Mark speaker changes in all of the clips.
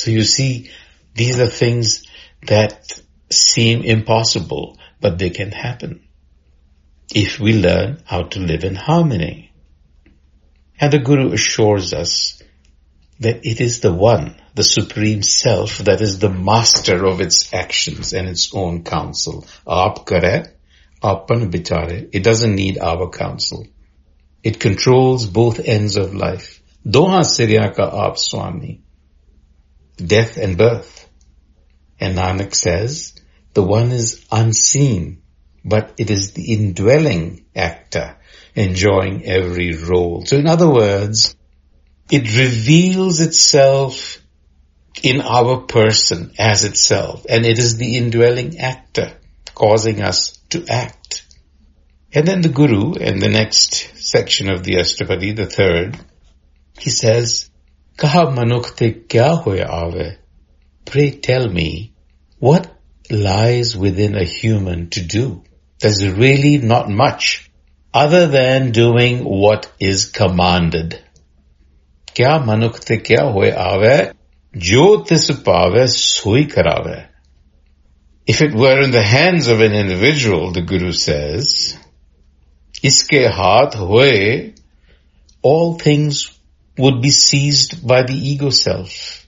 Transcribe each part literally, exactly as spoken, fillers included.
Speaker 1: So you see, these are things that seem impossible, but they can happen if we learn how to live in harmony. And the Guru assures us that it is the One, the Supreme Self, that is the master of its actions and its own counsel. Aap kare, aapan bichare. It doesn't need our counsel. It controls both ends of life. Doha sirya ka aap swami. Death and birth. And Nanak says, the One is unseen, but it is the indwelling actor enjoying every role. So in other words, it reveals itself in our person as itself, and it is the indwelling actor causing us to act. And then the Guru, in the next section of the Ashtapadi, the third, he says, Kaha manukh te kya hoye aave? Pray tell me, what lies within a human to do? There's really not much other than doing what is commanded. Kya manukh te kya hoye aave? Jo tis paave soi karave. If it were in the hands of an individual, the Guru says, iske haath hoye, all things would be seized by the ego self.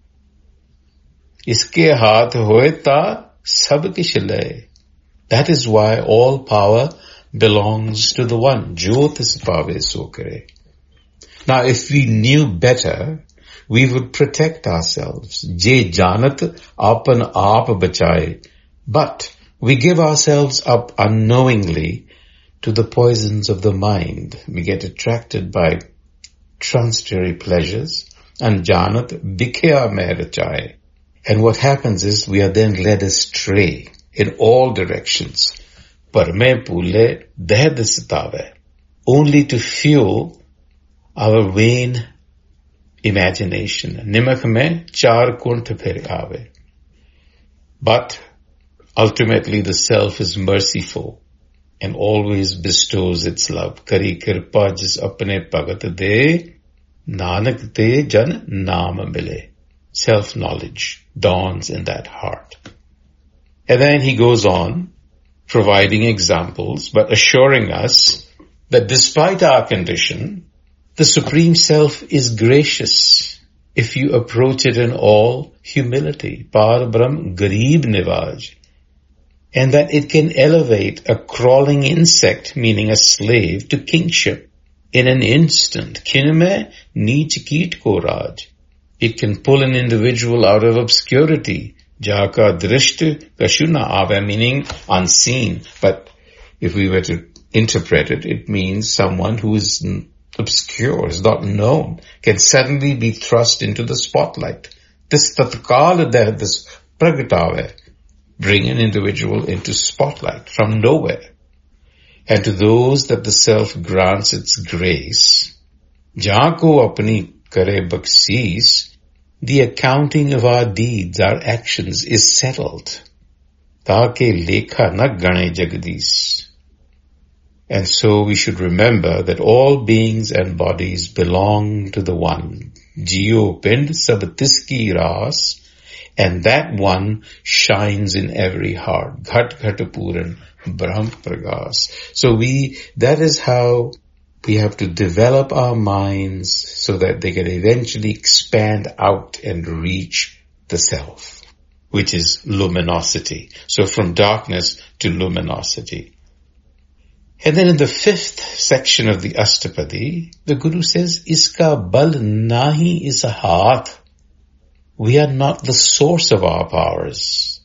Speaker 1: Iske haath hoye ta sab kish laye. That is why all power belongs to the One. Jo tis paave so kare. Now, if we knew better, we would protect ourselves. Je janat apan aap bachaye. But we give ourselves up unknowingly to the poisons of the mind. We get attracted by transitory pleasures. And janat bikya mein rachaye. And what happens is we are then led astray in all directions. Parme pule dehd sitave. Only to fuel our vain imagination. Nimak mein char kunt phir aave. But ultimately the self is merciful and always bestows its love. Kari kirpa jis apne bhagat de, nanak te jan naam mile. Self-knowledge dawns in that heart. And then he goes on, providing examples, but assuring us that despite our condition, the Supreme Self is gracious if you approach it in all humility. Par Brahm Garib Nivaj. And that it can elevate a crawling insect, meaning a slave, to kingship in an instant. Kinme neech keet ko raj. It can pull an individual out of obscurity. Jaka drishta kashuna ave, meaning unseen. But if we were to interpret it, it means someone who is obscure, is not known, can suddenly be thrust into the spotlight. This tatkal deh, this pragatave, bring an individual into spotlight from nowhere. And to those that the self grants its grace, Jaako apni kare baksis, the accounting of our deeds, our actions is settled. Taake lekha na gane jagdish. And so we should remember that all beings and bodies belong to the One. Jio pind sab tiski ras, and that One shines in every heart. Ghat ghat puran brahm pragas. So we, that is how we have to develop our minds so that they can eventually expand out and reach the self, which is luminosity. So from darkness to luminosity. And then in the fifth section of the Ashtapadi, the Guru says, Iska bal nahi is a haath. We are not the source of our powers.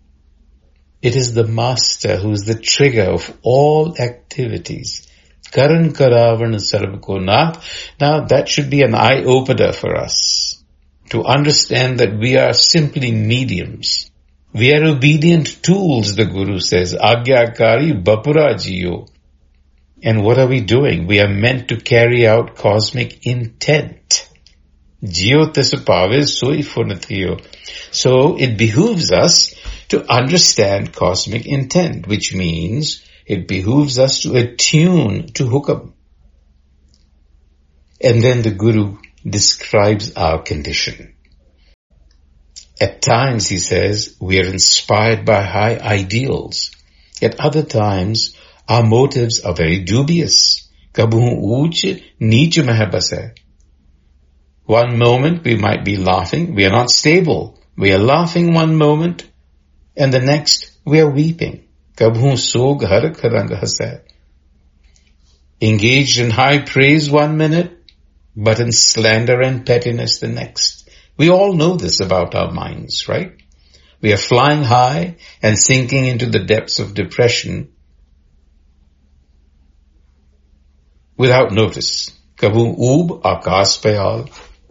Speaker 1: It is the master who is the trigger of all activities. Karan karavan sarv ko nath. Now that should be an eye-opener for us to understand that we are simply mediums. We are obedient tools, the Guru says. Agyakari bapura jiyo. And what are we doing? We are meant to carry out cosmic intent. Jiyo tesupave soi funathiyo. So it behooves us to understand cosmic intent, which means it behooves us to attune to hukam. And then the Guru describes our condition. At times, he says, we are inspired by high ideals. At other times, our motives are very dubious. Kabhu ooch neech mein bas hai. One moment we might be laughing, we are not stable. We are laughing one moment, and the next we are weeping. Kabhu sog harak rang has hai. Engaged in high praise one minute, but in slander and pettiness the next. We all know this about our minds, right? We are flying high and sinking into the depths of depression without notice. Kabhu oob akas payal.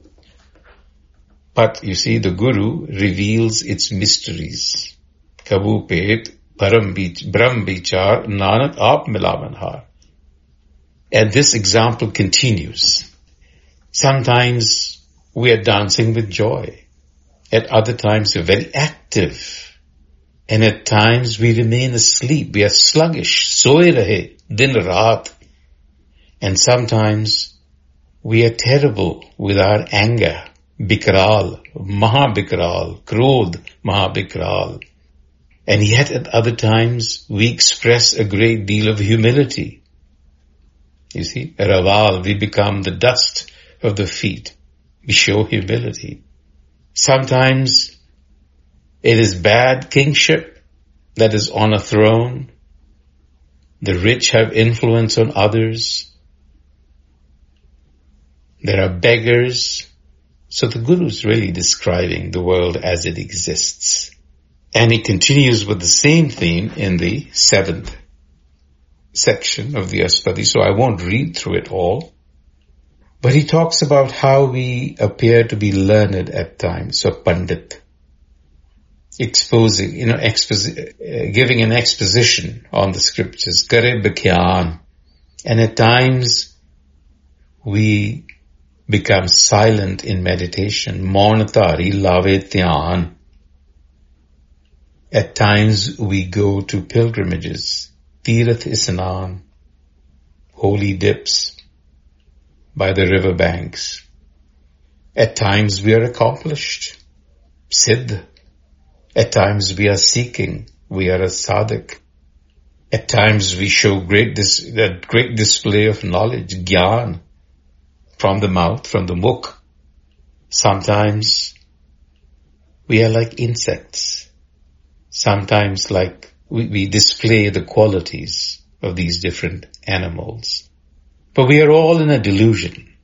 Speaker 1: But you see, the Guru reveals its mysteries. Kabhu pet brahm bichar nanak aap milavan har. And this example continues. Sometimes we are dancing with joy. At other times we're very active. And at times we remain asleep. We are sluggish. Soye rahe, din raat. And sometimes we are terrible with our anger. Bikral, mahabikral, krodh, mahabikral. And yet at other times we express a great deal of humility. You see, raval, we become the dust of the feet. We show humility. Sometimes it is bad kingship that is on a throne. The rich have influence on others. There are beggars. So the Guru is really describing the world as it exists. And he continues with the same theme in the seventh section of the Ashpadi. So I won't read through it all. But he talks about how we appear to be learned at times, so Pandit, exposing, you know, exposi- uh, giving an exposition on the scriptures, Kare Bhyan. And at times we become silent in meditation, Maunatari Lave Dhyan. At times we go to pilgrimages, Tirath Isnan, holy dips by the river banks. At times we are accomplished, Siddh. At times we are seeking, we are a sadhak. At times we show great dis- that great display of knowledge, Gyan, from the mouth, from the mukh. Sometimes we are like insects. Sometimes like we, we display the qualities of these different animals. But we are all in a delusion.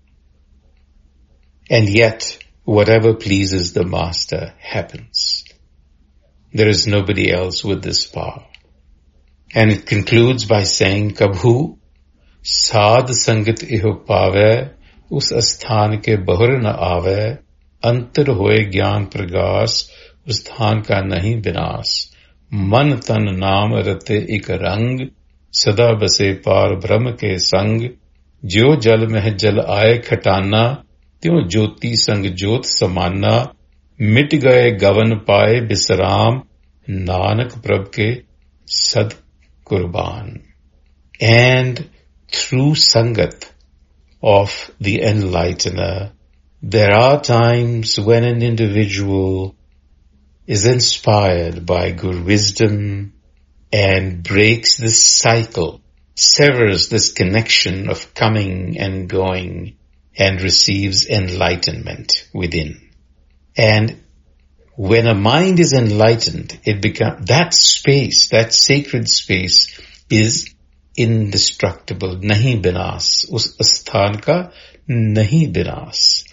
Speaker 1: And yet, whatever pleases the Master happens. There is nobody else with this power. And it concludes by saying, Kabhu Sad Sangat iho pave, us asthan ke bahur na ave, antar hoye gyan pragas, us sthan ka nahi binas. Man tan naam rate ik rang, sada base par brahm ke sang, jo jal meh jal aaye khatana, त्यों ज्योति संग ज्योत समाना, मिट गए गवन पाए बिसराम, नानक प्रभ के सद कुर्बान. And through Sangat of the enlightener, there are times when an individual is inspired by good wisdom and breaks this cycle, severs this connection of coming and going, and receives enlightenment within. And when a mind is enlightened, it becomes, that space, that sacred space is indestructible. Nahi binas. Us asthan ka nahi binas.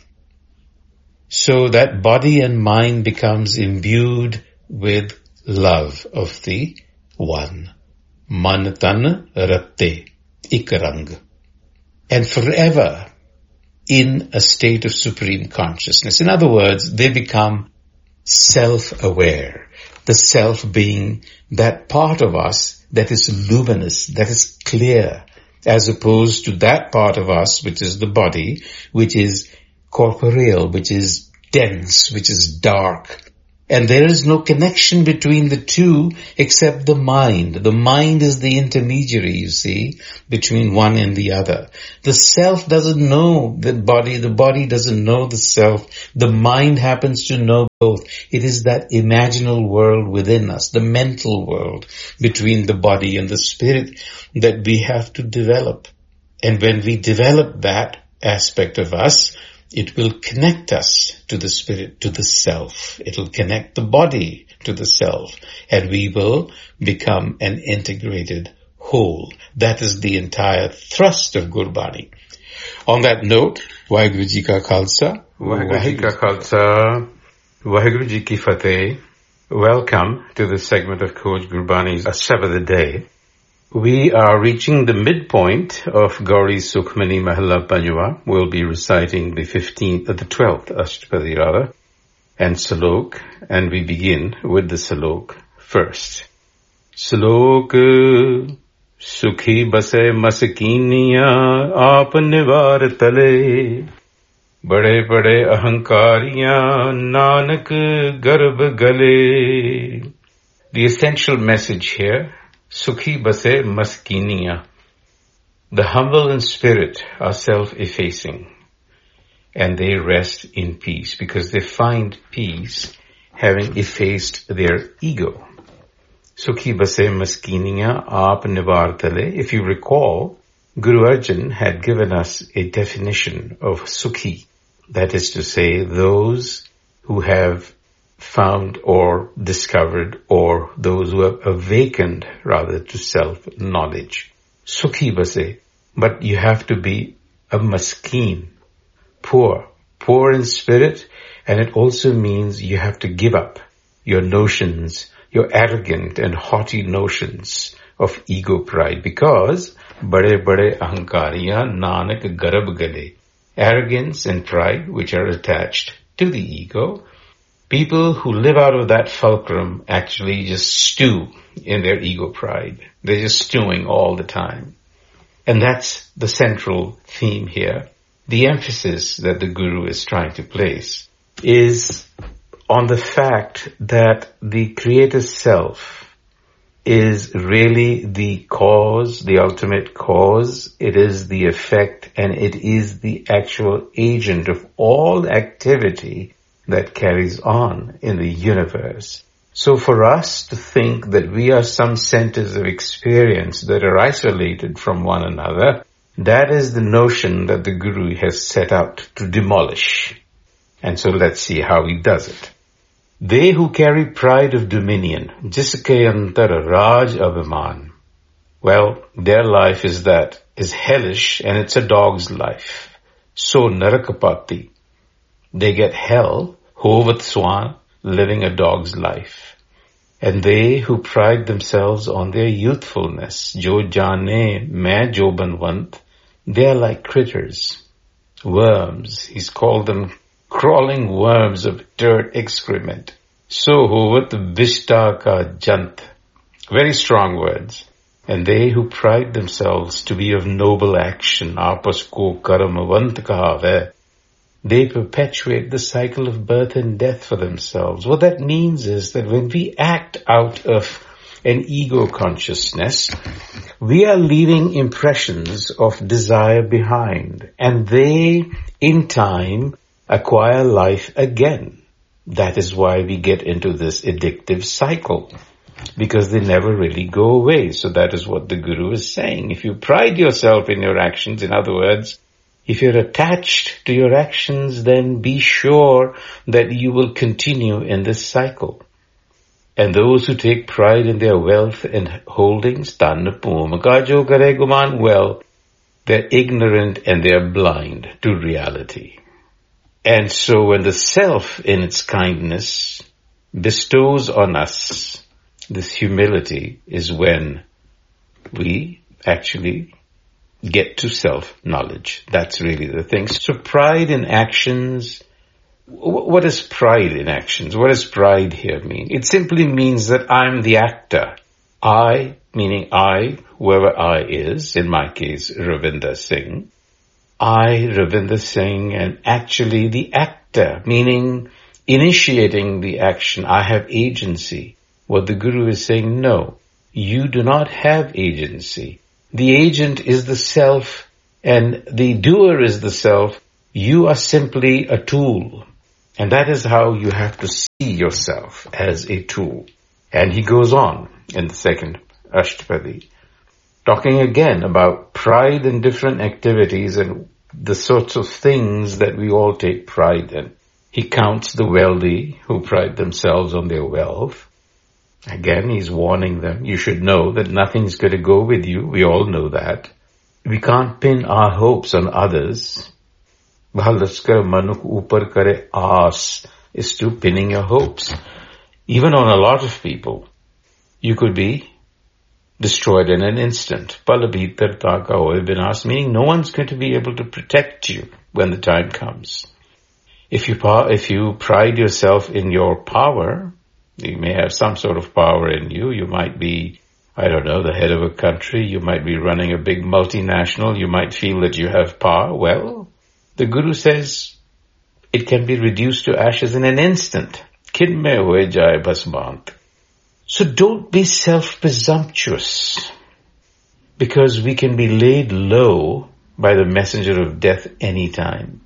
Speaker 1: So that body and mind becomes imbued with love of the One. Man tan ratte ikarang. And forever in a state of supreme consciousness. In other words, they become self-aware. The self being that part of us that is luminous, that is clear, as opposed to that part of us which is the body, which is corporeal, which is dense, which is dark, And there is no connection between the two except the mind. The mind is the intermediary, you see, between one and the other. The self doesn't know the body. The body doesn't know the self. The mind happens to know both. It is that imaginal world within us, the mental world between the body and the spirit that we have to develop. And when we develop that aspect of us, it will connect us to the spirit, to the self. It will connect the body to the self, and we will become an integrated whole. That is the entire thrust of Gurbani. On that note, Waheguru Ji Ka Khalsa, Waheguru Ji Ka Khalsa, Waheguru Ji Ki Fateh. Welcome to this segment of Coach Gurbani's Shabad a Day. We are reaching the midpoint of Gauri Sukhmani Mahalla Panjwa. We'll be reciting the fifteenth, uh, the twelfth Ashtapadi Radha and Salok, and we begin with the Salok first. Salok Sukhi Base Maskiniya Aap Nivar Tale Bade Bade Ahankariya Nanak Garb Gale. The essential message here, Sukhi Base Maskiniya. The humble in spirit are self-effacing, and they rest in peace because they find peace having effaced their ego. Sukhi Base Maskiniya Aap Nivar Tale. If you recall, Guru Arjan had given us a definition of Sukhi. That is to say, those who have found or discovered, or those who have awakened rather to self-knowledge. Sukhi base. But you have to be a maskeen, poor, poor in spirit, and it also means you have to give up your notions, your arrogant and haughty notions of ego pride, because bade bade ahankariya nanak garab gale. Arrogance and pride which are attached to the ego, people who live out of that fulcrum actually just stew in their ego pride. They're just stewing all the time. And that's the central theme here. The emphasis that the Guru is trying to place is on the fact that the Creator Self is really the cause, the ultimate cause. It is the effect, and it is the actual agent of all activity that carries on in the universe. So for us to think that we are some centers of experience that are isolated from one another, that is the notion that the Guru has set out to demolish. And so let's see how he does it. They who carry pride of dominion, jiske antar raj abhiman. Well, their life is that, is hellish, and it's a dog's life. So narakapati. They get hell, hovat swan, living a dog's life. And they who pride themselves on their youthfulness, jo jane main jo banvant, they are like critters, worms. He's called them crawling worms of dirt excrement. So hovat vishta ka jant. Very strong words. And they who pride themselves to be of noble action, apas ko karamavant kahave, they perpetuate the cycle of birth and death for themselves. What that means is that when we act out of an ego consciousness, we are leaving impressions of desire behind, and they, in time, acquire life again. That is why we get into this addictive cycle, because they never really go away. So that is what the Guru is saying. If you pride yourself in your actions, in other words, if you're attached to your actions, then be sure that you will continue in this cycle. And those who take pride in their wealth and holdings, well, they're ignorant and they're blind to reality. And so when the self in its kindness bestows on us this humility, is when we actually get to self-knowledge. That's really the thing. So pride in actions, what is pride in actions? What does pride here mean? It simply means that I'm the actor. I, meaning I, whoever I is, in my case, Ravinder Singh. I, Ravinder Singh, am actually the actor, meaning initiating the action. I have agency. What the Guru is saying, no, you do not have agency. The agent is the self and the doer is the self. You are simply a tool. And that is how you have to see yourself, as a tool. And he goes on in the second Ashtapadi, talking again about pride in different activities and the sorts of things that we all take pride in. He counts the wealthy who pride themselves on their wealth. Again, he's warning them. You should know that nothing's going to go with you. We all know that. We can't pin our hopes on others. Manuk upar kare aas is to pinning your hopes. Even on a lot of people, you could be destroyed in an instant. Palabhitar taka hoy vinas, meaning no one's going to be able to protect you when the time comes. If you if you pride yourself in your power, you may have some sort of power in you. You might be, I don't know, the head of a country. You might be running a big multinational. You might feel that you have power. Well, the Guru says it can be reduced to ashes in an instant. Kin mein hoye jaye bas bant. So don't be self-presumptuous, because we can be laid low by the messenger of death anytime.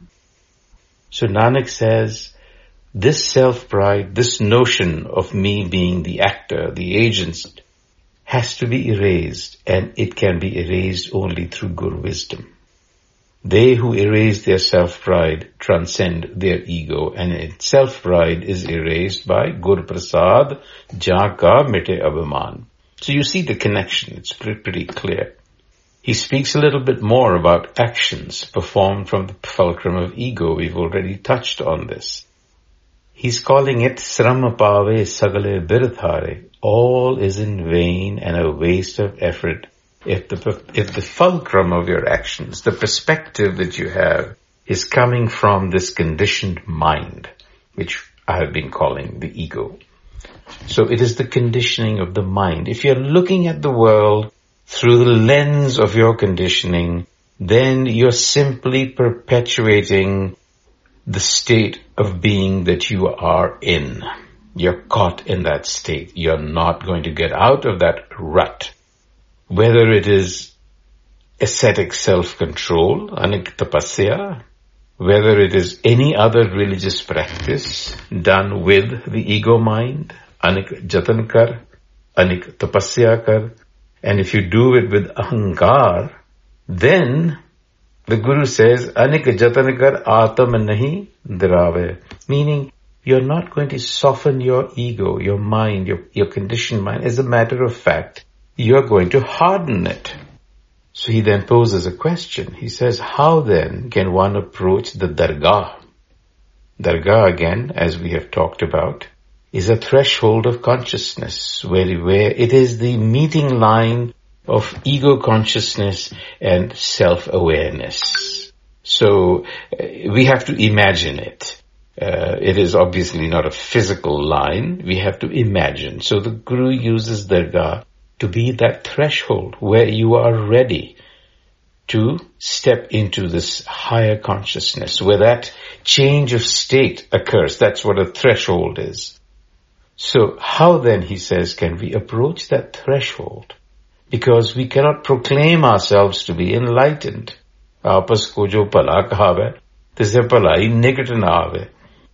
Speaker 1: So Nanak says, this self-pride, this notion of me being the actor, the agent, has to be erased, and it can be erased only through Guru wisdom. They who erase their self-pride transcend their ego, and self-pride is erased by Gur Prasad, Jaan ka mite abhiman. So you see the connection, it's pretty clear. He speaks a little bit more about actions performed from the fulcrum of ego. We've already touched on this. He's calling it Sram Pave Sagale Birthare. All is in vain and a waste of effort if the if the fulcrum of your actions, the perspective that you have, is coming from this conditioned mind, which I have been calling the ego. So it is the conditioning of the mind. If you're looking at the world through the lens of your conditioning, then you're simply perpetuating the state of being that you are in. You're caught in that state. You're not going to get out of that rut. Whether it is ascetic self-control, anik tapasya, whether it is any other religious practice done with the ego mind, anik jatan kar, anik tapasya kar, and if you do it with ahankar, then the Guru says, anik jatan kar atam nahi drave, meaning you're not going to soften your ego, your mind, your, your conditioned mind. As a matter of fact, you're going to harden it. So he then poses a question. He says, how then can one approach the dargah? Dargah, again, as we have talked about, is a threshold of consciousness, where, where it is the meeting line of ego consciousness and self-awareness. So uh, we have to imagine it. Uh, it is obviously not a physical line. We have to imagine. So the Guru uses dargah to be that threshold where you are ready to step into this higher consciousness, where that change of state occurs. That's what a threshold is. So how then, he says, can we approach that threshold? Because we cannot proclaim ourselves to be enlightened. Aapas ko jo pala kahave, tise palai nikat na aave.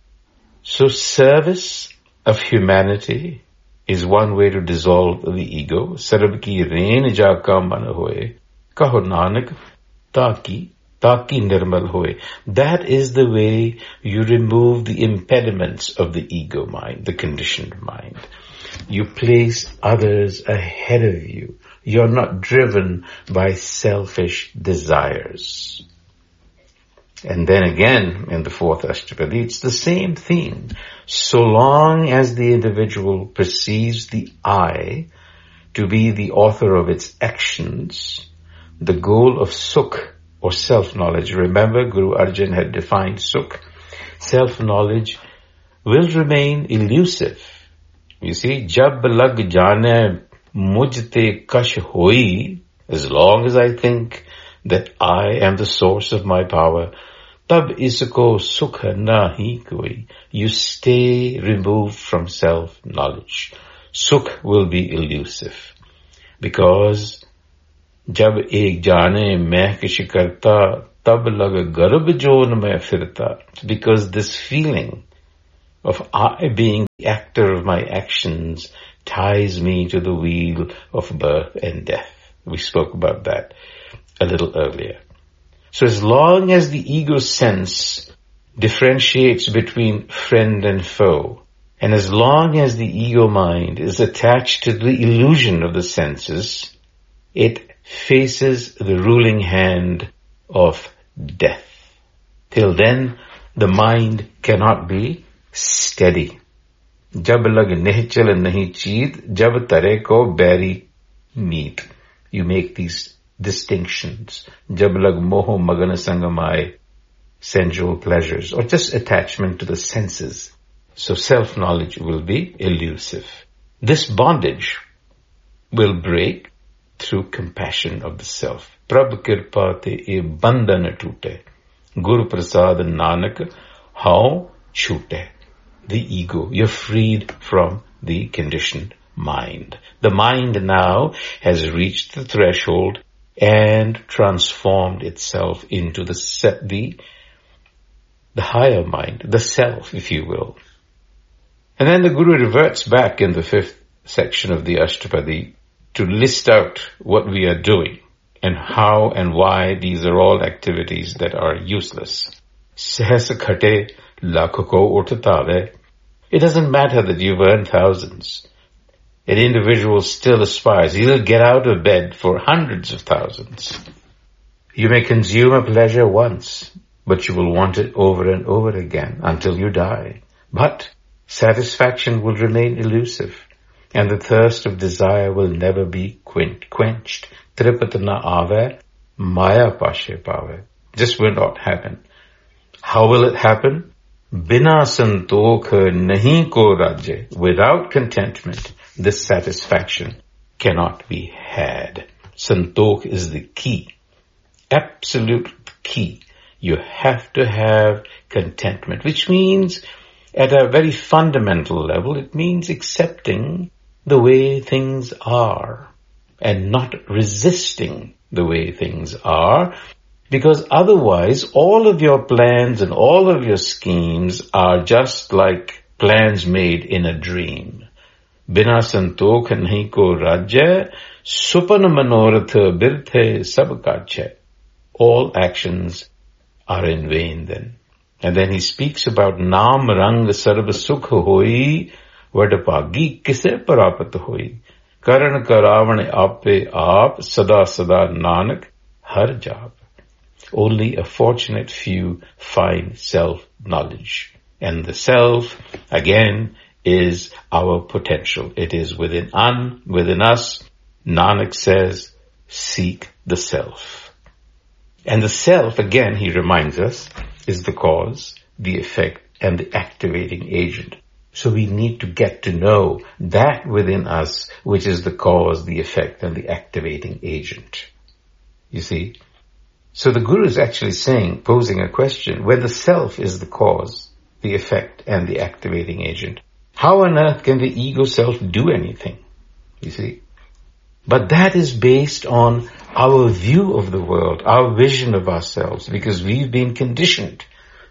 Speaker 1: So service of humanity is one way to dissolve the ego. Sarab ki rain ja ka man hoye, kaho nanak, taki, taki nirmal hoye. That is the way you remove the impediments of the ego mind, the conditioned mind. You place others ahead of you. You're not driven by selfish desires. And then again, in the fourth Ashtapadi, it's the same theme. So long as the individual perceives the I to be the author of its actions, the goal of sukh or self-knowledge, remember Guru Arjan had defined sukh, self-knowledge will remain elusive. You see, jab lag jane mujhte kash hoi, as long as I think that I am the source of my power, tab isko sukh nahi koi. You stay removed from self-knowledge. Sukh will be elusive. Because jab ek jaane main kish karta, tab lag garb joon mein firta. Because this feeling of I being the actor of my actions ties me to the wheel of birth and death. We spoke about that a little earlier. So as long as the ego sense differentiates between friend and foe, and as long as the ego mind is attached to the illusion of the senses, it faces the ruling hand of death. Till then, the mind cannot be steady. Jab lag nehchal nahi cheet, jab tare ko bari meet. You make these distinctions. Jab lag moho magana sangamai, sensual pleasures, or just attachment to the senses. So self-knowledge will be elusive. This bondage will break through compassion of the self. Prabh kirpa te e bandhan toote. Guru prasad nanak how chute. The ego. You're freed from the conditioned mind. The mind now has reached the threshold and transformed itself into the se- the the higher mind, the self, if you will. And then the Guru reverts back in the fifth section of the Ashtapadi to list out what we are doing and how and why these are all activities that are useless. Sahasa khate lakho ko uttatave. It doesn't matter that you've earned thousands. An individual still aspires. He'll get out of bed for hundreds of thousands. You may consume a pleasure once, but you will want it over and over again until you die. But satisfaction will remain elusive, and the thirst of desire will never be quenched. Tripat na ave, maya pashe pave. This will not happen. How will it happen? Bina santokh nahi ko rajye. Without contentment, this satisfaction cannot be had. Santokh is the key, absolute key. You have to have contentment, which means at a very fundamental level, it means accepting the way things are and not resisting the way things are, because otherwise all of your plans and all of your schemes are just like plans made in a dream. Bina santokh nahi ko rajya, supan manorath birthe sab kache. All actions are in vain then. And then he speaks about naam rang sarv sukh hoi, vadapagi kise parapat hoi. Karan karavane ape aap, sada sada nanak har jab. Only a fortunate few find self-knowledge. And the self, again, is our potential. It is within un, within us. Nanak says, seek the self. And the self, again, he reminds us, is the cause, the effect, and the activating agent. So we need to get to know that within us, which is the cause, the effect, and the activating agent. You see? So the Guru is actually saying, posing a question, when the self is the cause, the effect, and the activating agent, how on earth can the ego self do anything? You see? But that is based on our view of the world, our vision of ourselves, because we've been conditioned.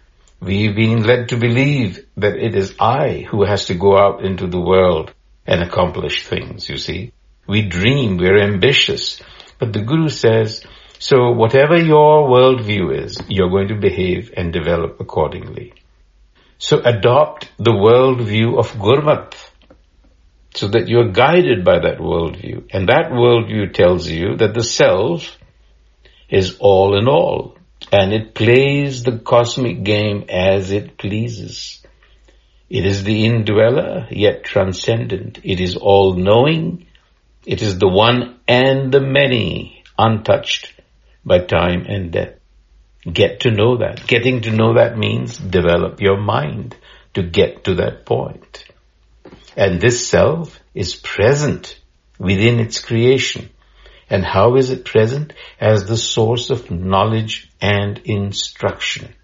Speaker 1: We've been led to believe that it is I who has to go out into the world and accomplish things, you see. We dream, we're ambitious. But the Guru says, so whatever your worldview is, you're going to behave and develop accordingly. So adopt the worldview of Gurmat, so that you're guided by that worldview. And that worldview tells you that the self is all in all, and it plays the cosmic game as it pleases. It is the indweller, yet transcendent. It is all-knowing. It is the one and the many, untouched by time and death. Get to know that. Getting to know that means develop your mind to get to that point. And this self is present within its creation. And how is it present? As the source of knowledge and instruction.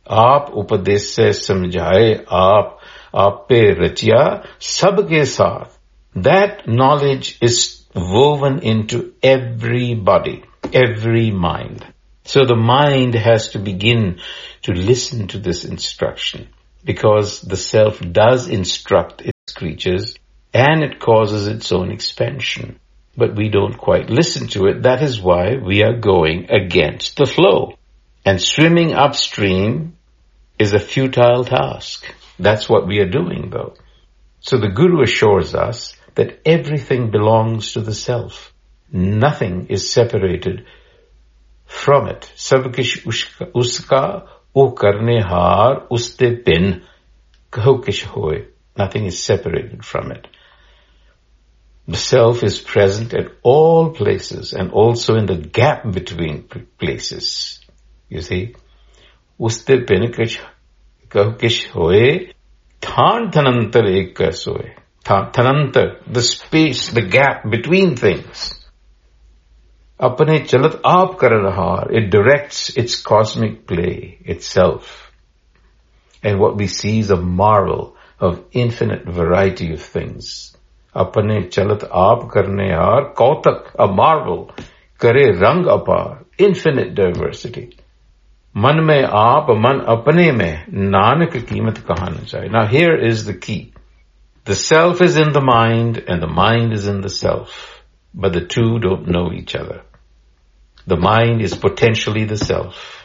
Speaker 1: आप उपदेश से समझाए, आप आप पे रचिया सबके साथ. That knowledge is woven into every body, every mind. So the mind has to begin to listen to this instruction, because the self does instruct its creatures and it causes its own expansion. But we don't quite listen to it. That is why we are going against the flow. And swimming upstream is a futile task. That's what we are doing, though. So the Guru assures us that everything belongs to the self. Nothing is separated from it. Sab kish uska o karne haar uste bin kaho kish hoye. Nothing is separated from it. The self is present at all places and also in the gap between places. You see? Uste bin kish kaho kish hoye. Than thanantar ek kar soye. Thanantar, the space, the gap between things. Apne chalat aap kar raha, it directs its cosmic play itself. And what we see is a marvel of infinite variety of things. Apne chalat aap karne haar, kautak, a marvel, kare rang apar, infinite diversity. Man mein aap, man apne mein, nanak कीमत कहाँ न जाए. Now here is the key. The self is in the mind and the mind is in the self. But the two don't know each other. The mind is potentially the self.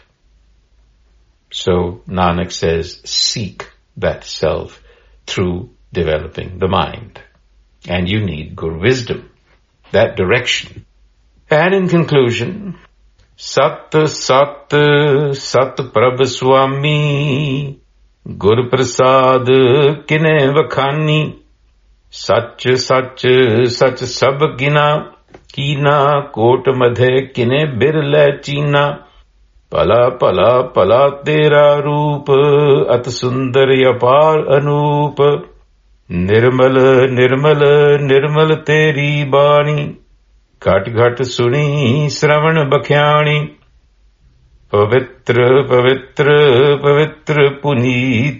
Speaker 1: So Nanak says, seek that self through developing the mind. And you need good wisdom, that direction. And in conclusion, Sat Sat Sat Prabh Swami Gur Prasad Kine Vakhani Sach Sach Sach Sab Gina Kina Kot Madhe Kine Birle China Pala Pala Pala Tera Roop At Sundar Yapar Anup Nirmal Nirmal Nirmal Teri Bani घट घट सुनी श्रवण बख्याणी पवित्र पवित्र पवित्र पुनीत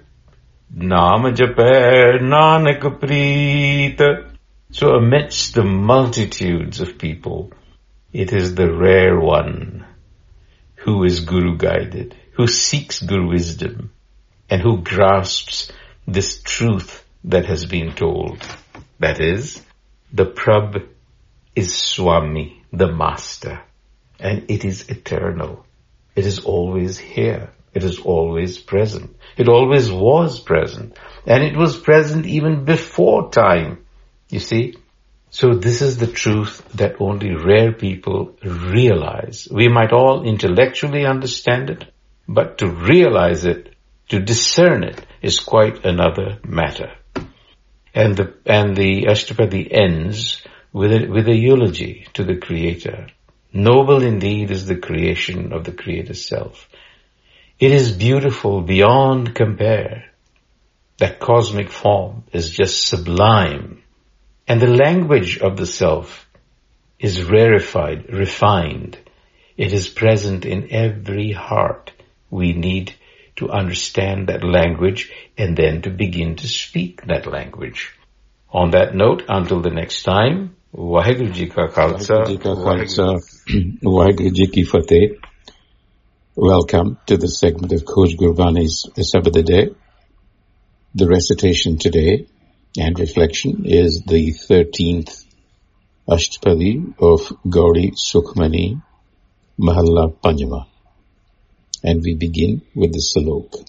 Speaker 1: नाम जपै नानक प्रीत. So amidst the multitudes of people, it is the rare one who is Guru guided, who seeks Guru wisdom, and who grasps this truth that has been told. That is, the Prabh is Swami, the Master, and it is eternal. It is always here. It is always present. It always was present. And it was present even before time. You see? So this is the truth that only rare people realize. We might all intellectually understand it, but to realize it, to discern it, is quite another matter. And the, and the Ashtapadi ends with a, with a eulogy to the Creator. Noble indeed is the creation of the Creator Self. It is beautiful beyond compare. That cosmic form is just sublime. And the language of the Self is rarefied, refined. It is present in every heart. We need to understand that language and then to begin to speak that language. On that note, until the next time, Vaheguru Ji Ka Khalsa,
Speaker 2: Vaheguru Ji Ki Fateh. Welcome to the segment of Khoj Gurbani's Sabad Day. The recitation today and reflection is the thirteenth Ashtapadi of Gauri Sukhmani Mahalla Panjama. And we begin with the Salok.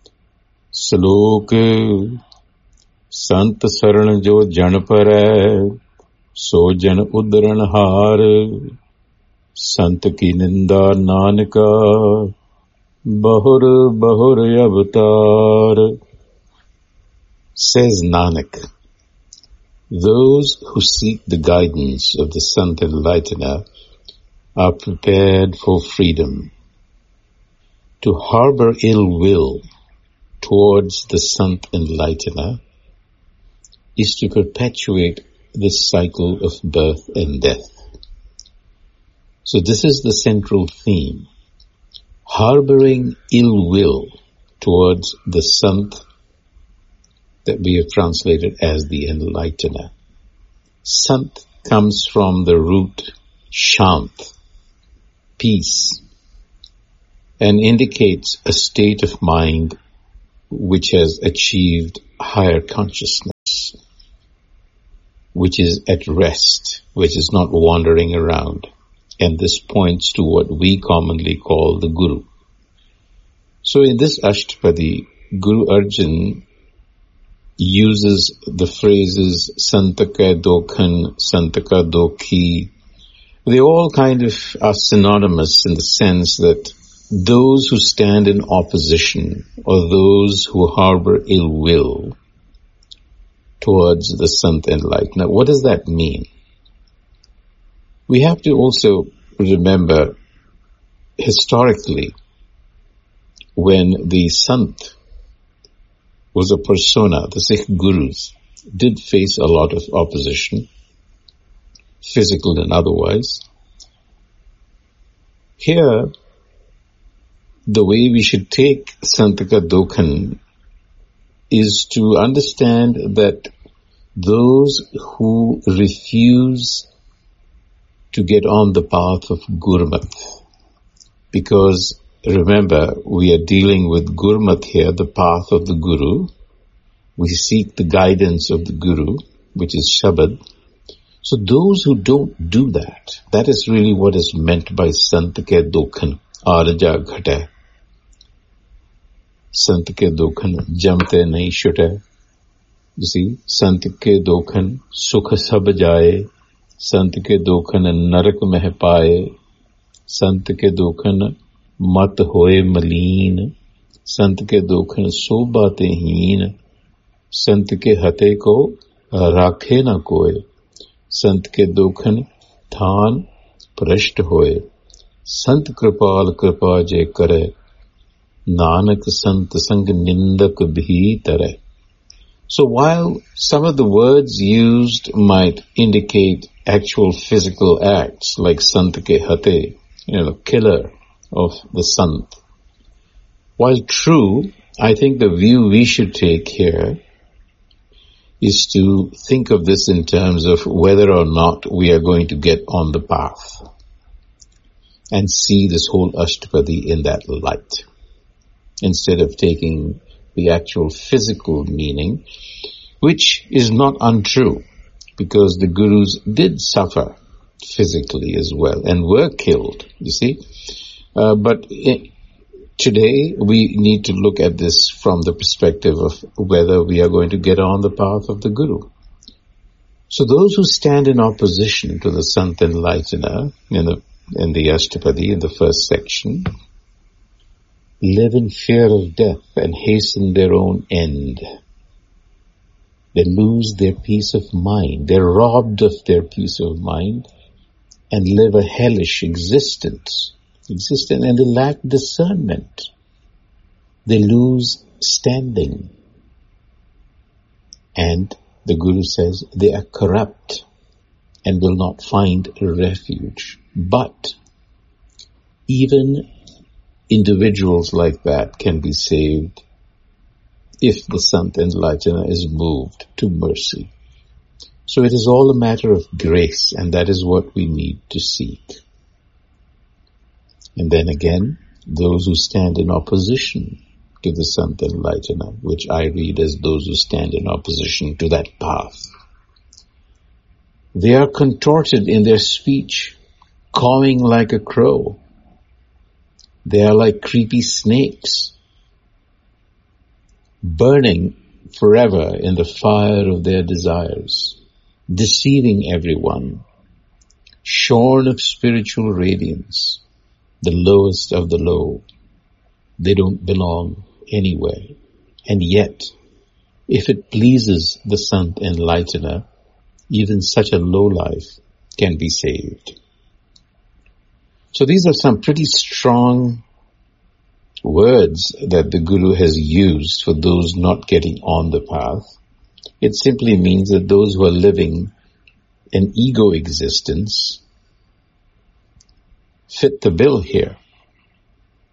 Speaker 2: Salok Sant Saran Jo Jan Par So Jan Udran Har Sant Ki Ninda Nanaka Bahur Bahur Avatar. Says Nanak, those who seek the guidance of the Sant Enlightener are prepared for freedom. To harbor ill will towards the Sant Enlightener is to perpetuate this cycle of birth and death. So this is the central theme harboring ill will towards the Sant that we have translated as the enlightener. Sant comes from the root shant, peace, and indicates a state of mind which has achieved higher consciousness, which is at rest, which is not wandering around. And this points to what we commonly call the Guru. So in this Ashtapadi, Guru Arjan uses the phrases Santaka Dokhan, Santaka Dokhi. They all kind of are synonymous in the sense that those who stand in opposition or those who harbor ill will towards the Sant Enlightener. What does that mean? We have to also remember historically when the Sant was a persona, the Sikh Gurus did face a lot of opposition, physical and otherwise. Here, the way we should take Santaka Dokhan is to understand that those who refuse to get on the path of Gurmat, because remember, we are dealing with Gurmat here, the path of the Guru. We seek the guidance of the Guru, which is Shabad. So those who don't do that, that is really what is meant by Santake Dokhan, Arja Ghata. Santake Dokhan, Jamte Nahi Shute. You see, Santake Dokhan, Sukha Sab Jaye. Santake Dokhan, Narak Meh Paaye. Santake Dokhan, Mat Hoye Maleen. Santake Dokhan, So Baatein Heen. Santake Hate Ko Rakhe Na Koye. Sant ke dokhan than prasht hoye. Sant kripal kripa je kare. Nanak sant sang nindak bhi tare. So while some of the words used might indicate actual physical acts like Sant ke hate, you know, killer of the Sant, while true, I think the view we should take here is to think of this in terms of whether or not we are going to get on the path and see this whole Ashtapadi in that light, instead of taking the actual physical meaning, which is not untrue, because the Gurus did suffer physically as well and were killed, you see. Uh, but it, Today, we need to look at this from the perspective of whether we are going to get on the path of the Guru. So those who stand in opposition to the Sant Enlightener in the, in the Ashtapadi, in the first section, live in fear of death and hasten their own end. They lose their peace of mind. They're robbed of their peace of mind and live a hellish existence. Existence and they lack discernment. They lose standing. And the Guru says they are corrupt and will not find refuge. But even individuals like that can be saved if the Sant Enlightener is moved to mercy. So it is all a matter of grace, and that is what we need to seek. And then again, those who stand in opposition to the Sant Enlightener, which I read as those who stand in opposition to that path. They are contorted in their speech, cawing like a crow. They are like creepy snakes, burning forever in the fire of their desires, deceiving everyone, shorn of spiritual radiance, the lowest of the low. They don't belong anywhere. And yet, if it pleases the Sant Enlightener, even such a low life can be saved. So these are some pretty strong words that the Guru has used for those not getting on the path. It simply means that those who are living an ego existence fit the bill here.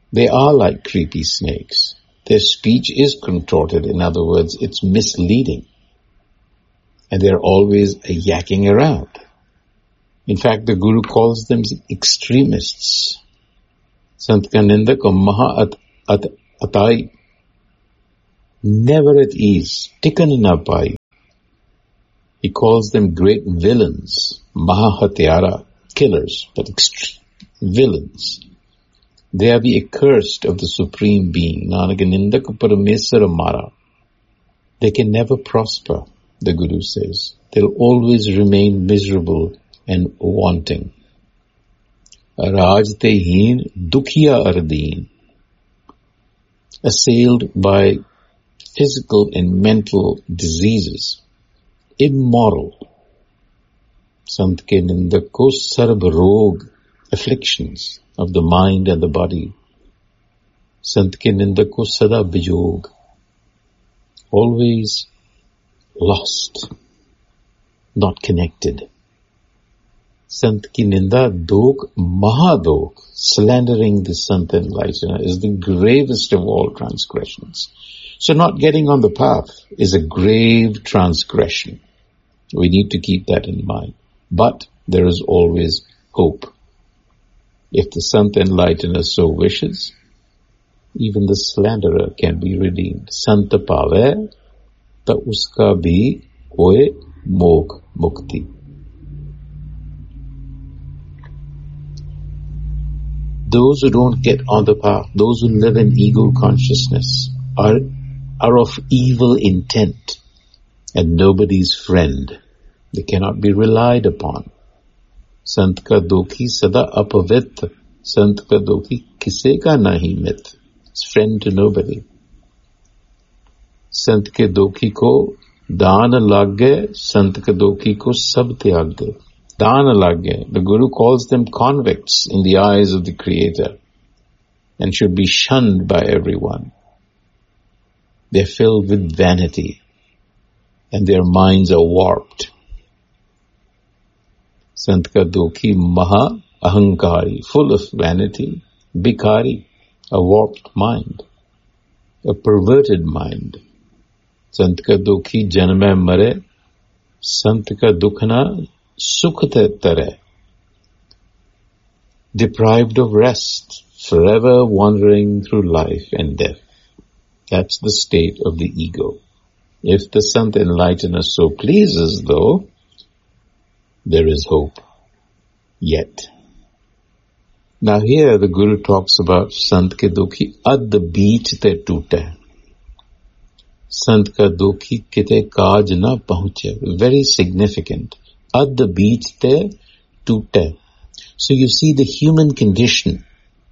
Speaker 2: They are like creepy snakes. Their speech is contorted. In other words, it's misleading. And they're always yakking around. In fact, the Guru calls them extremists. Sant ka nindak aur maha at, at, atai. Never at ease. Tikan na pai. He calls them great villains. Maha hatyara. Killers, but extreme villains. They are the accursed of the Supreme Being. Nanak nindak parameswar amara. They can never prosper, the Guru says. They'll always remain miserable and wanting. Raj te heen dukhiya ardeen. Assailed by physical and mental diseases. Immoral. Sant ke nindak ko sarb rog, afflictions of the mind and the body. Sant ke nindak ko sada bijog, always lost, not connected. Sant ki ninda dok mahadok, slandering the Sant enlightener, is the gravest of all transgressions. So not getting on the path is a grave transgression. We need to keep that in mind. But there is always hope. If the Sant enlightener so wishes, even the slanderer can be redeemed. Sant pave, ta uska bhi hoye mokh mukti. Those who don't get on the path, those who live in ego consciousness, are, are of evil intent and nobody's friend. They cannot be relied upon. Sant ka dokhi sada apavit. Sant ka dokhi kise ka nahi mit. It's friend to nobody. Sant ke dokhi ko daan lagge. Sant ka dokhi ko sab tyagge. Daan lagge. The Guru calls them convicts in the eyes of the Creator and should be shunned by everyone. They're filled with vanity and their minds are warped. Sant ka dokhi maha ahankari, full of vanity, bikari, a warped mind, a perverted mind. Sant ka dokhi janme mare, sant ka dukhna sukhte tare. Deprived of rest, forever wandering through life and death. That's the state of the ego. If the Sant enlightener so pleases, though, there is hope. Yet. Now here the Guru talks about Sant ke dukhi ad beech te toote. Sant ka dukhi kite kaaj na pahunche. Very significant. Ad beech te toote. So you see, the human condition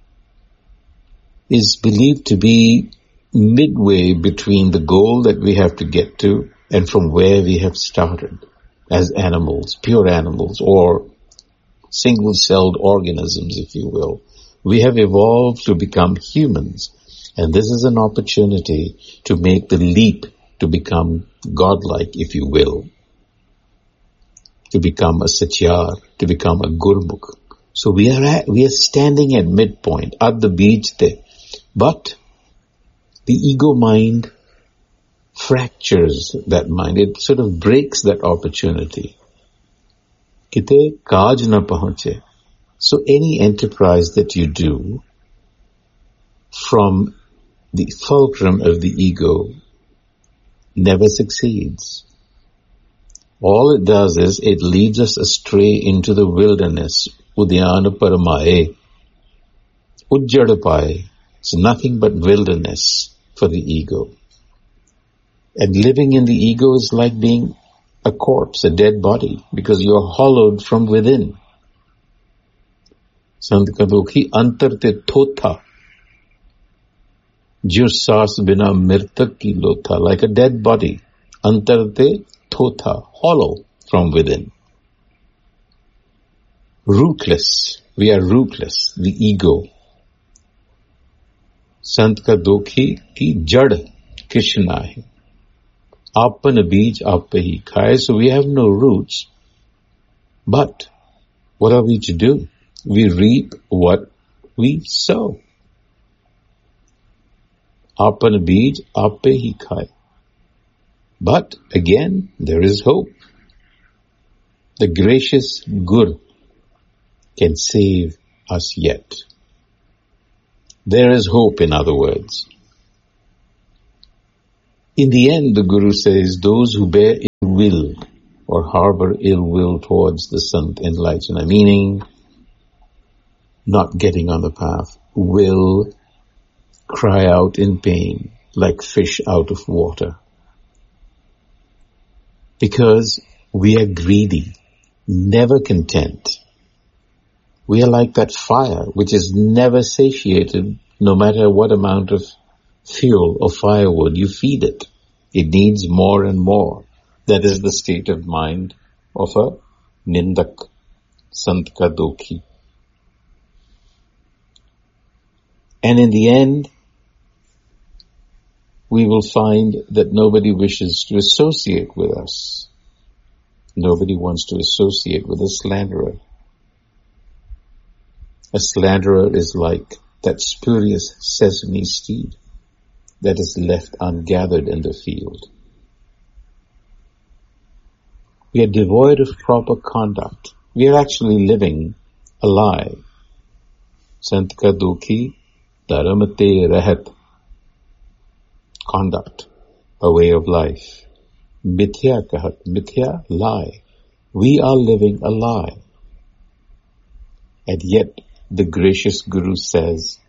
Speaker 2: is believed to be midway between the goal that we have to get to and from where we have started as animals, pure animals, or single-celled organisms, if you will. We have evolved to become humans, and this is an opportunity to make the leap to become godlike, if you will, to become a satyar, to become a gurmukh. So we are at, we are standing at midpoint, at the beach there. But the ego mind fractures that mind. It sort of breaks that opportunity. Kite kaaj na pahunche. So any enterprise that you do from the fulcrum of the ego never succeeds. All it does is it leads us astray into the wilderness. Udyana paramaye. Ujjadapaye. It's nothing but wilderness for the ego. And living in the ego is like being a corpse, a dead body, because you're hollowed from within. Sant ka dukhi antar te thotha. Jir saas bina mirtak ki lotha. Like a dead body. Antar te thotha. Hollow from within. Rootless. We are rootless. The ego. Sant ka dokhi ki jad Krishna hai. Apan beej aapa hi khaye. So we have no roots. But what are we to do? We reap what we sow. Apan beej ape hi khai. But again, there is hope. The gracious Guru can save us yet. There is hope, in other words. In the end, the Guru says, those who bear ill will or harbor ill will towards the Sant enlightener, meaning not getting on the path, will cry out in pain like fish out of water. Because we are greedy, never content. We are like that fire which is never satiated, no matter what amount of fuel or firewood you feed it. It needs more and more. That is the state of mind of a nindak, sant ka dokhi. And in the end, we will find that nobody wishes to associate with us. Nobody wants to associate with a slanderer. A slanderer is like that spurious sesame seed that is left ungathered in the field. We are devoid of proper conduct. We are actually living a lie. Sant ka dukhi dharamate rahat. Conduct, a way of life. Mithya kahat, mithya, lie. We are living a lie. And yet the gracious Guru says,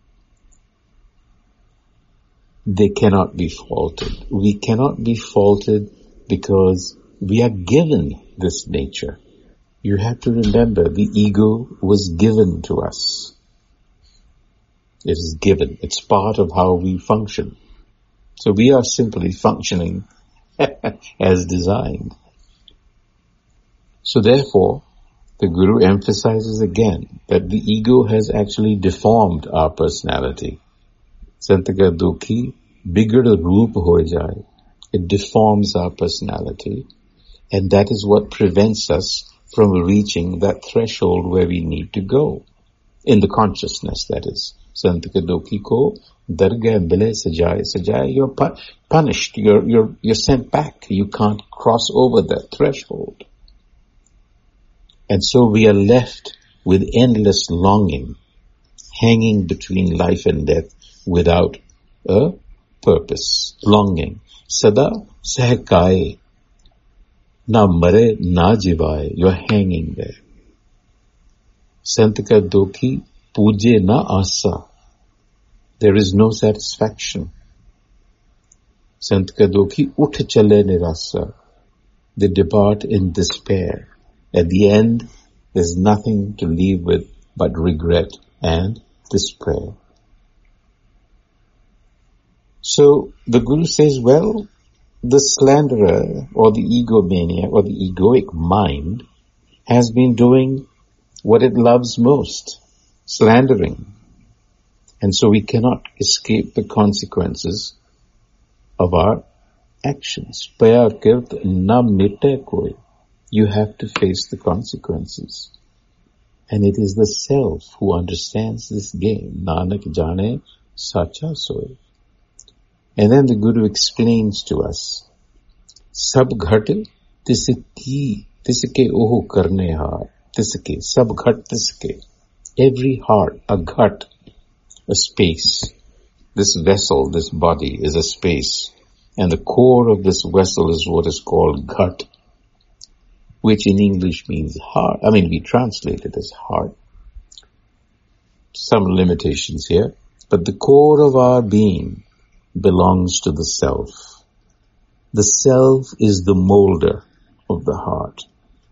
Speaker 2: they cannot be faulted. We cannot be faulted because we are given this nature. You have to remember, the ego was given to us. It is given. It's part of how we function. So we are simply functioning as designed. So therefore, the Guru emphasizes again that the ego has actually deformed our personality. Santaka dukhi bigad roop ho jaye. It deforms our personality, and that is what prevents us from reaching that threshold where we need to go. In the consciousness, that is. Santaka dukhi ko dargah mile sajaye sajaye. You're pu- punished. You're, you're, you're sent back. You can't cross over that threshold. And so we are left with endless longing, hanging between life and death without a purpose. Longing. Sada sahkaye. Na mare na jivaye. You're hanging there. Santaka dukhi puje na asa. There is no satisfaction. Santaka dukhi uth chale nirasa. They depart in despair. At the end, there's nothing to leave with but regret and despair. So the Guru says, well, the slanderer or the egomaniac or the egoic mind has been doing what it loves most, slandering. And so we cannot escape the consequences of our actions. Paya kirt na mite koi. You have to face the consequences. And it is the self who understands this game. Nanak jane sacha soy. And then the Guru explains to us, Sab ghat tisiki, tisike ohu karne har, tisike, sab ghat tisike. Every heart, a ghat, a space. This vessel, this body is a space. And the core of this vessel is what is called ghat, which in English means heart. I mean, we translate it as heart. Some limitations here. But the core of our being belongs to the self. The self is the molder of the heart.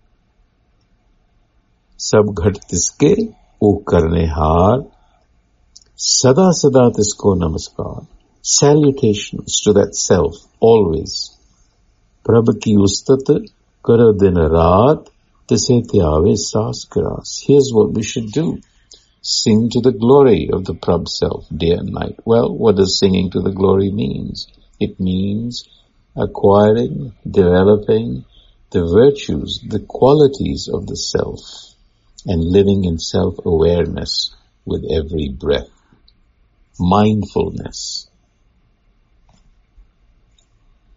Speaker 2: Sab ghat tiske o karne har, sada sada tisko namaskar. Salutations to that self, always. Prabh ki ustat kar din raat, tise tyave saas kras. Here's what we should do. Sing to the glory of the Prabh self day and night. Well, what does singing to the glory means? It means acquiring, developing the virtues, the qualities of the self, and living in self-awareness with every breath. Mindfulness.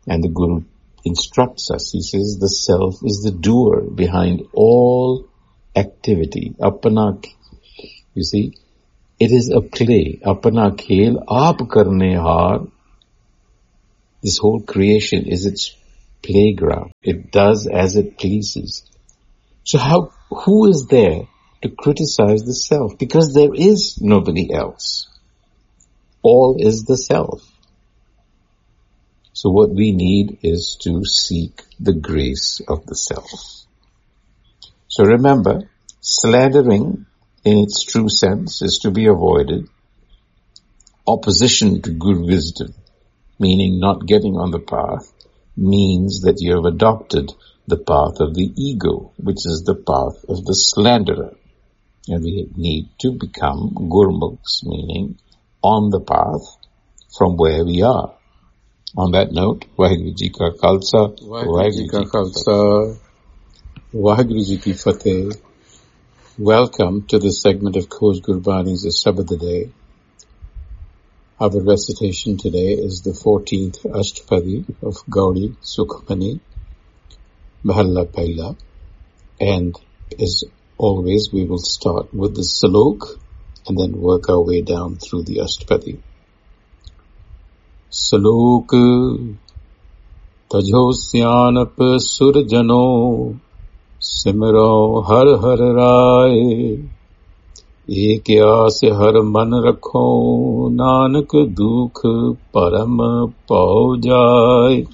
Speaker 2: And the Guru instructs us. He says the self is the doer behind all activity. Apana, you see, it is a play. Apana khel, aap karne haar. This whole creation is its playground. It does as it pleases. So how, who is there to criticize the self? Because there is nobody else. All is the self. So what we need is to seek the grace of the self. So remember, slandering in its true sense is to be avoided. Opposition to good wisdom, meaning not getting on the path, means that you have adopted the path of the ego, which is the path of the slanderer. And we need to become gurmukhs, meaning on the path from where we are. On that note, Vaheguru Ji ka Khalsa, Vaheguru Ji ka Khalsa, Vaheguru Ji ki Fateh. Welcome to this segment of Khoj Gurbani's Sabad Day. Our recitation today is the fourteenth Ashtapadi of Gauri Sukhmani, Mahalla Paila. And as always, we will start with the Salok and then work our way down through the Ashtapadi. Salok Tajo Syanap Surjano Simro Har Har Rai एक आस हर मन रखो नानक दुख परम पाओ जाए.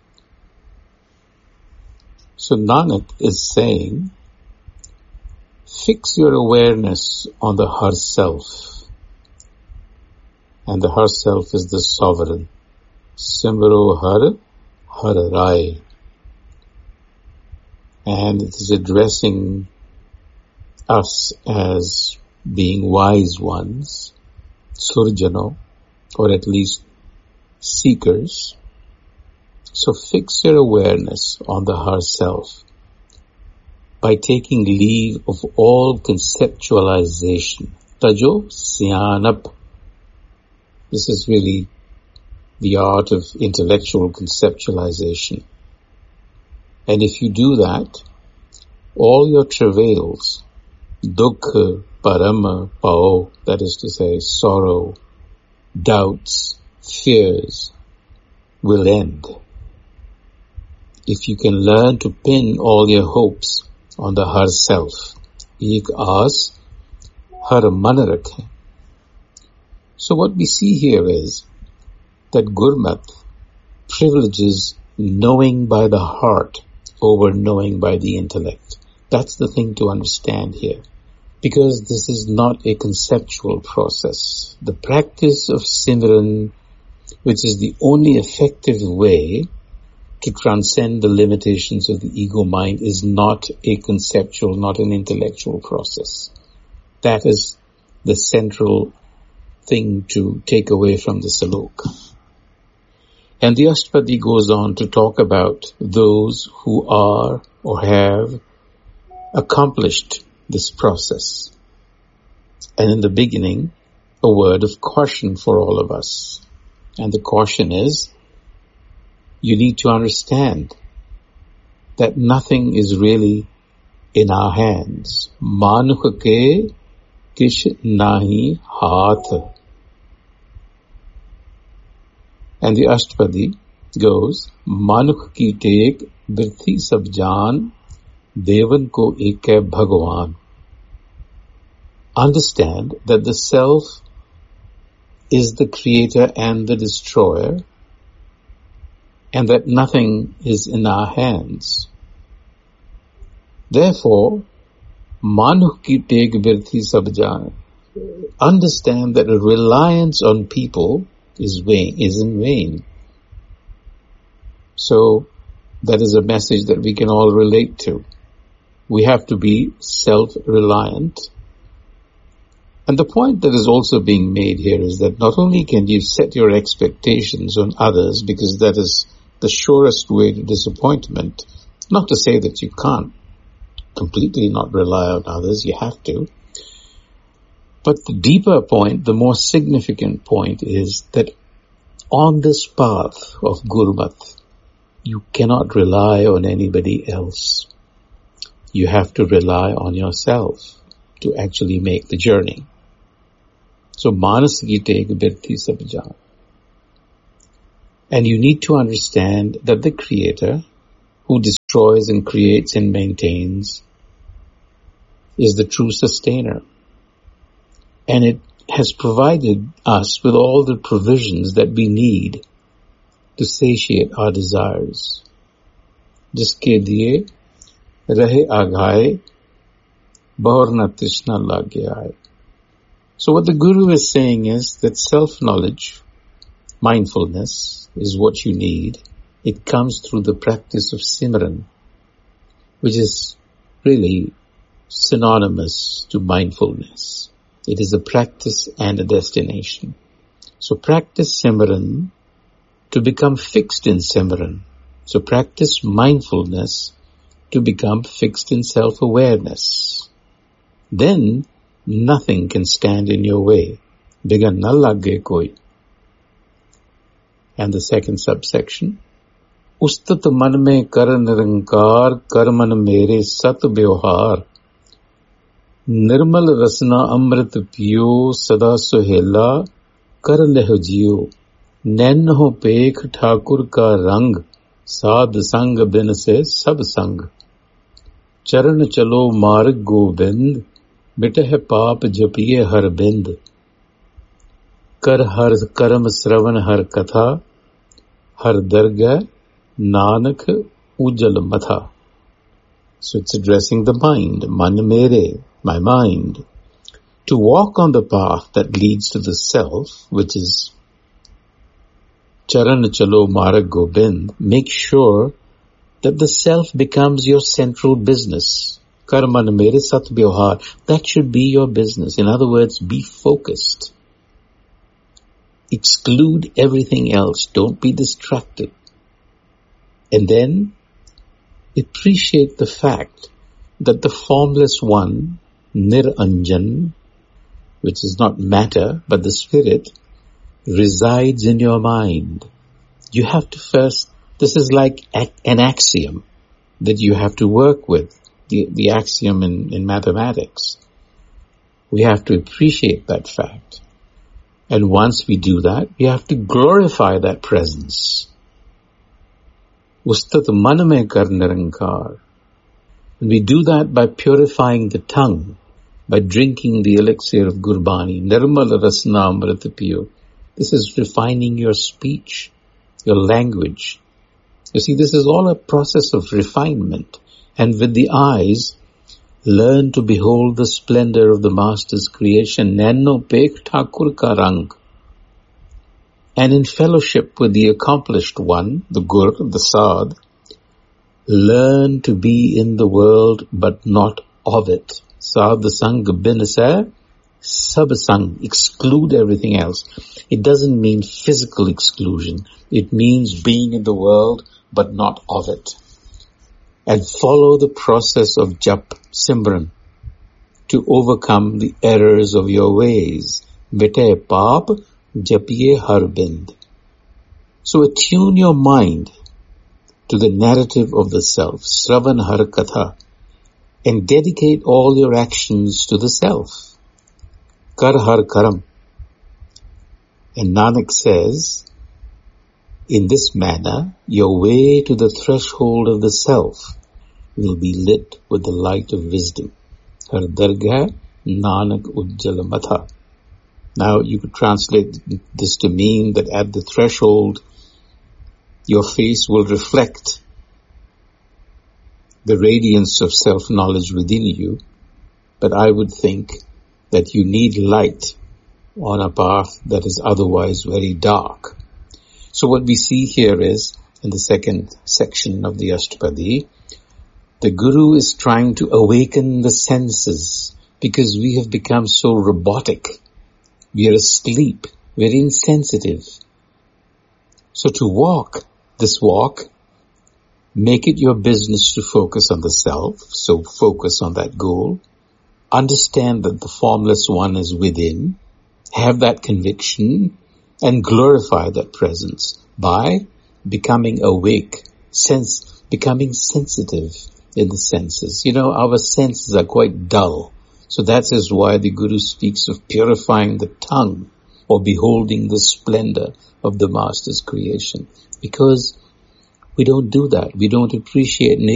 Speaker 2: So Nanak is saying, fix your awareness on the Har Self. And the Har Self is the sovereign. Simro Har Har Rai. And it is addressing us as being wise ones, surjano, or at least seekers. So fix your awareness on the Har Self by taking leave of all conceptualization. Tajo Syanap. This is really the art of intellectual conceptualization. And if you do that, all your travails, dukha, parama, pao, that is to say sorrow, doubts, fears, will end. If you can learn to pin all your hopes on the Har Self, ek aas har man rakhe. So what we see here is that Gurmat privileges knowing by the heart over knowing by the intellect. That's the thing to understand here. Because this is not a conceptual process. The practice of Simran, which is the only effective way to transcend the limitations of the ego mind, is not a conceptual, not an intellectual process. That is the central thing to take away from the Salok. And the Ashtapadi goes on to talk about those who are or have accomplished this process. And in the beginning, a word of caution for all of us. And the caution is, you need to understand that nothing is really in our hands. Manukh ke kish nahi haath. And the Ashtapadi goes, Manukh ki tek birthi sab jaan, Devan ko ek hai Bhagwan. Understand that the self is the creator and the destroyer, and that nothing is in our hands. Therefore, Manukh ki tek birthi sab jaan. Understand that a reliance on people is vain, is in vain. So, that is a message that we can all relate to. We have to be self-reliant. And the point that is also being made here is that not only can you set your expectations on others, because that is the surest way to disappointment, not to say that you can't completely not rely on others, you have to. But the deeper point, the more significant point is that on this path of Gurmat, you cannot rely on anybody else. You have to rely on yourself to actually make the journey. So manas ki teg birthi sab jaan. And you need to understand that the Creator, who destroys and creates and maintains, is the true sustainer. And it has provided us with all the provisions that we need to satiate our desires. Jiske diye rahe aghaye, bahur na trishna lag aaye. So what the Guru is saying is that self-knowledge, mindfulness, is what you need. It comes through the practice of Simran, which is really synonymous to mindfulness. It is a practice and a destination. So practice Simran to become fixed in Simran. So practice mindfulness to become fixed in self-awareness. Then nothing can stand in your way. Bigan na lage koi. And the second subsection, Ustat man mein kar nirankar, kar man mere sat vyavhar. Nirmal rasna amrit piyo, sada suhela, kar leh jiyo. Nain ho pekh thakur ka rang, sad sang bin se sab sang. Charan chalo marg gobind, miteh paap japiye har bind. Kar har karam sravan har katha, har dargah nanak ujjal matha. So it's addressing the mind, man mere, my mind. To walk on the path that leads to the self, which is charan chalo marg gobind, make sure that the self becomes your central business. Karman mere sat vyavhar. That should be your business. In other words, be focused. Exclude everything else. Don't be distracted. And then appreciate the fact that the formless one, Niranjan, which is not matter but the spirit, resides in your mind. You have to first, this is like an axiom that you have to work with, the, the axiom in, in mathematics. We have to appreciate that fact. And once we do that, we have to glorify that presence. Ustat man mein kar nirankar. And we do that by purifying the tongue, by drinking the elixir of Gurbani. Nirmal rasna amrit piyo. This is refining your speech, your language. You see, this is all a process of refinement. And with the eyes, learn to behold the splendor of the Master's creation. Naino pek thakur ka rang. And in fellowship with the accomplished one, the Gur, the Sad, learn to be in the world but not of it. Sad sang bin se, sab sang, exclude everything else. It doesn't mean physical exclusion. It means being in the world but not of it. And follow the process of Jap Simran to overcome the errors of your ways. Mite paap japiye har bind. So attune your mind to the narrative of the self, Sravan har katha, and dedicate all your actions to the self. Kar har karam. And Nanak says, in this manner, your way to the threshold of the self will be lit with the light of wisdom. Har dargah nanak ujjal matha. Now you could translate this to mean that at the threshold, your face will reflect the radiance of self-knowledge within you. But I would think that you need light on a path that is otherwise very dark. So what we see here is, in the second section of the Ashtapadi, the Guru is trying to awaken the senses because we have become so robotic. We are asleep. We're insensitive. So to walk this walk, make it your business to focus on the self. So focus on that goal. Understand that the formless one is within. Have that conviction and glorify that presence by becoming awake, sense, becoming sensitive in the senses. You know, our senses are quite dull. So that is why the Guru speaks of purifying the tongue or beholding the splendor of the Master's creation. Because we don't do that. We don't appreciate nature.